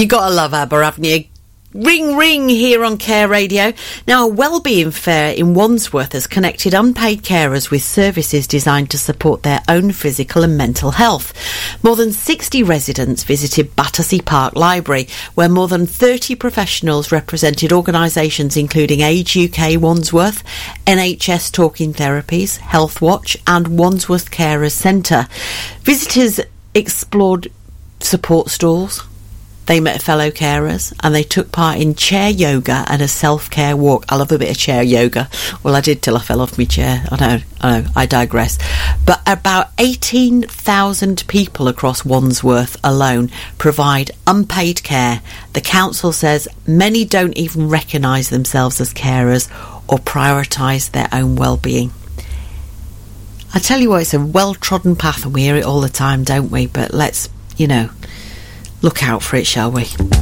You gotta love ABBA, haven't you? Ring ring here on Care Radio. Now, a wellbeing fair in Wandsworth has connected unpaid carers with services designed to support their own physical and mental health. More than 60 residents visited Battersea Park Library, where more than 30 professionals represented organisations including Age UK Wandsworth, NHS Talking Therapies, Health Watch and Wandsworth Carers Centre. Visitors explored support stalls. They met fellow carers and they took part in chair yoga and a self-care walk. I love a bit of chair yoga. Well, I did till I fell off my chair. I know, I digress. But about 18,000 people across Wandsworth alone provide unpaid care. The council says many don't even recognise themselves as carers or prioritise their own well-being. I tell you what, it's a well-trodden path and we hear it all the time, don't we? But let's, look out for it, shall we?